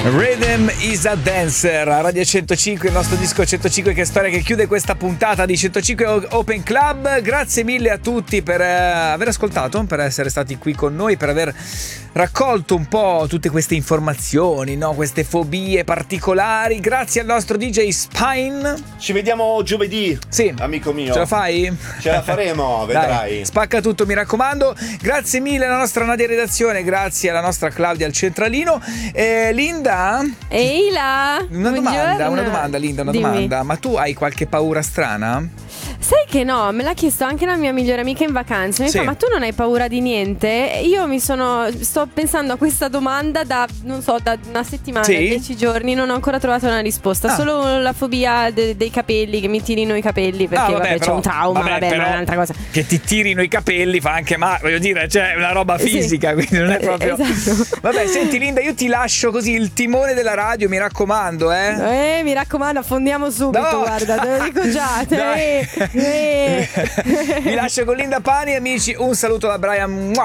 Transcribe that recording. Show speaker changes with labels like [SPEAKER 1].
[SPEAKER 1] Rhythm is a Dancer a Radio 105, il nostro disco 105 che storia che chiude questa puntata di 105 Open Club. Grazie mille a tutti per aver ascoltato, per essere stati qui con noi, per aver raccolto un po' tutte queste informazioni, no? Queste fobie particolari. Grazie al nostro DJ Spine.
[SPEAKER 2] Ci vediamo giovedì,
[SPEAKER 1] sì,
[SPEAKER 2] amico mio.
[SPEAKER 1] Ce la fai?
[SPEAKER 2] Ce la faremo, vedrai.
[SPEAKER 1] Dai, spacca tutto, mi raccomando. Grazie mille alla nostra Nadia redazione, grazie alla nostra Claudia al centralino. Linda?
[SPEAKER 3] Ehi là!
[SPEAKER 1] Una domanda, Linda, una
[SPEAKER 3] Dimmi.
[SPEAKER 1] domanda. Ma tu hai qualche paura strana?
[SPEAKER 3] Sai che no, me l'ha chiesto anche la mia migliore amica in vacanza. Mi
[SPEAKER 1] Sì.
[SPEAKER 3] fa, ma tu non hai paura di niente? Io sto pensando a questa domanda da una settimana,
[SPEAKER 1] Sì?
[SPEAKER 3] 10 giorni, non ho ancora trovato una risposta. Solo la fobia dei capelli, che mi tirino i capelli, perché
[SPEAKER 1] vabbè,
[SPEAKER 3] c'è
[SPEAKER 1] però-
[SPEAKER 3] un trauma, ma è un'altra cosa.
[SPEAKER 1] Che ti tirino i capelli fa anche male, voglio dire, c'è una roba fisica, quindi non è proprio.
[SPEAKER 3] Esatto.
[SPEAKER 1] Vabbè, senti Linda, io ti lascio così il timone della radio, mi raccomando,
[SPEAKER 3] Mi raccomando, affondiamo subito,
[SPEAKER 1] No.
[SPEAKER 3] guarda, te lo dico già.
[SPEAKER 1] Dai. Vi lascio con Linda Pani, amici, un saluto da Brian.